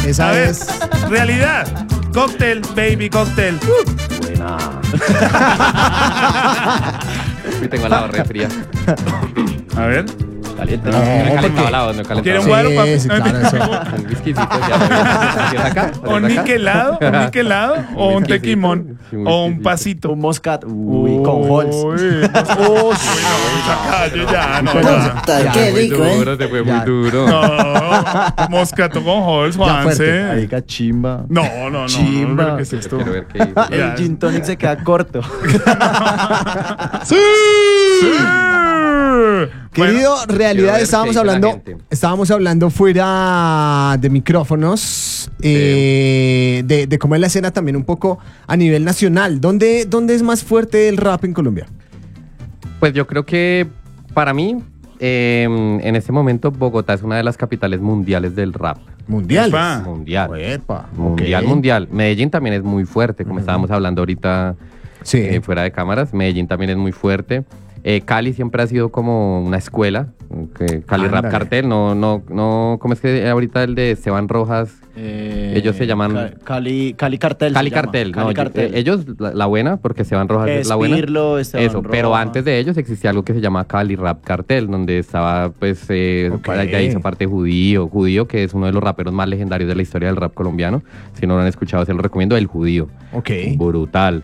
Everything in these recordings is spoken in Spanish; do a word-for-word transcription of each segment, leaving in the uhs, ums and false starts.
Esa A ver, es. realidad. Cóctel, baby, cóctel. Buena. Hoy tengo la barra fría. A ver. Caliente. No, No, no he calentado porque- la voz, no he calentado. ¿Quiere un Sí, guaro, papi? sí, claro, eso. Un whiskycito, ya. ¿Así es acá? ¿Así ¿Un es acá? niquelado? ¿Un niquelado? ¿O un whiskycito, tequimón? sí, un ¿O un whiskycito. pasito? Un Moscat. Uy, con Halls. Uy, no, mucha calle ya, no, ya. Ya, Qué Muy rico, ¿eh? duro, te fue muy Ya. duro. No, moscato con Halls, Ya, fuerte. Ahí Juanse. cachimba. No, no, no. Chimba. no, ¿qué es esto? Quiero ver qué hizo. Ya. El gin tonic se queda corto. ¡Sí! Querido, quiero realidad, ver estábamos qué dice la hablando, gente. estábamos hablando fuera de micrófonos eh, de, de cómo es la escena también un poco a nivel nacional. ¿Dónde, dónde es más fuerte el rap en Colombia? Pues yo creo que para mí, eh, en este momento, Bogotá es una de las capitales mundiales del rap. Mundial. Epa. Mundial. Epa, Mundial, ok. mundial. Medellín también es muy fuerte, como estábamos hablando ahorita Sí. eh, fuera de cámaras. Medellín también es muy fuerte. Eh, Cali siempre ha sido como una escuela. que Cali Rap Ándale. Cartel, no, no, no, ¿cómo es que ahorita el de Esteban Rojas? Eh, Ellos se llaman- Ca- Cali, Cali Cartel. Cali se llama. Cartel, Cali no, Cartel. eh, ellos la, la buena, porque Esteban Rojas es la buena. Espirlo, Esteban Eso, pero Rojas. antes de ellos existía algo que se llama Cali Rap Cartel, donde estaba, pues, eh, Ok. de ahí hizo parte Judío. Judío, que es uno de los raperos más legendarios de la historia del rap colombiano. Si no lo han escuchado, se lo recomiendo, El Judío. Ok. Brutal.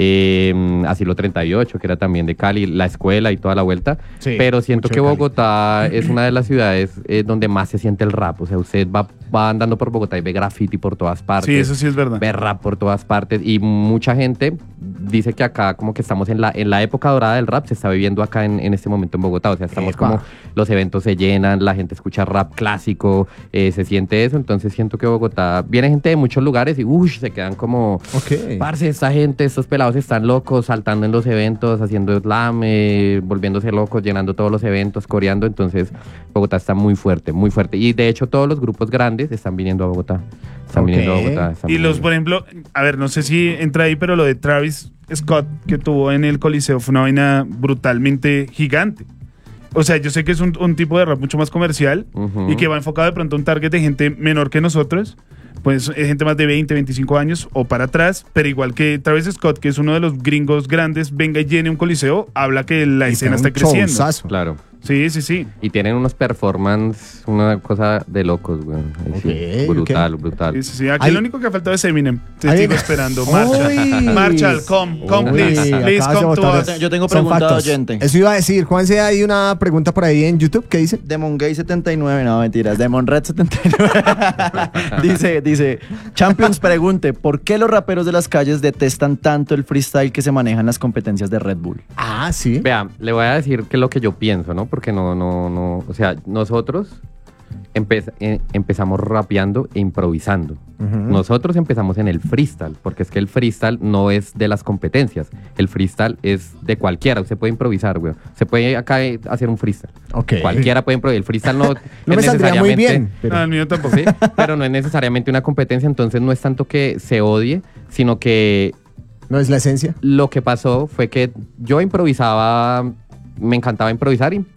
Eh, Asilo treinta y ocho, que era también de Cali, la escuela y toda la vuelta. Sí, pero siento mucho que de Cali. Bogotá es una de las ciudades eh, donde más se siente el rap. O sea, usted va, va andando por Bogotá y ve graffiti por todas partes. Sí, eso sí es verdad. Ve rap por todas partes. Y mucha gente dice que acá como que estamos en la, en la época dorada del rap, se está viviendo acá en, en este momento en Bogotá. O sea, estamos Epa. como, los eventos se llenan, la gente escucha rap clásico, eh, se siente eso. Entonces siento que Bogotá, viene gente de muchos lugares y uff, se quedan como, Ok. parce, esta gente, estos pelados están locos, saltando en los eventos, haciendo slam, eh, volviéndose locos, llenando todos los eventos, coreando. Entonces Bogotá está muy fuerte, muy fuerte. Y de hecho todos los grupos grandes están viniendo a Bogotá. Están Ok. viniendo a Bogotá. están Y los, viniendo. por ejemplo, a ver, no sé si entra ahí, pero lo de Travis Scott que tuvo en el Coliseo fue una vaina brutalmente gigante. O sea, yo sé que es un, un tipo de rap mucho más comercial Ujú. y que va enfocado de pronto a un target de gente menor que nosotros, pues es gente más de veinte, veinticinco años o para atrás, pero igual que Travis Scott, que es uno de los gringos grandes, venga y llene un coliseo, habla que la Y escena fue está un creciendo. showzazo. Claro. Sí, sí, sí. Y tienen unos performance, una cosa de locos, güey. Ahí sí. Ok, brutal, brutal. Sí, sí, sí. Aquí Ahí- lo único que ha faltado es Eminem. Te Ahí- sigo esperando. Marshall. Uy. Marshall, come, come, Uy, please. Please acabas de come to botar- us. Yo tengo Son pregunta de factos. oyente. Eso iba a decir, Juanse, hay una pregunta por ahí en YouTube que dice. Demon Gay setenta y nueve, no mentiras, Demon Red setenta y nueve. dice, dice, Champions pregunte, ¿por qué los raperos de las calles detestan tanto el freestyle que se maneja en las competencias de Red Bull? Ah, sí. Vea, le voy a decir qué es lo que yo pienso, ¿no? Porque no, no, no. O sea, nosotros empe- eh, empezamos rapeando e improvisando. Nosotros empezamos en el freestyle, porque es que el freestyle no es de las competencias. El freestyle es de cualquiera. Usted puede improvisar, güey. Se puede acá eh, hacer un freestyle. Ok. Cualquiera puede improvisar. El freestyle no, No es me saldría muy necesariamente- bien. Pero... Ah, el mío tampoco. Sí, pero no es necesariamente una competencia, entonces no es tanto que se odie, sino que ¿No es la esencia? lo que pasó fue que yo improvisaba, me encantaba improvisar,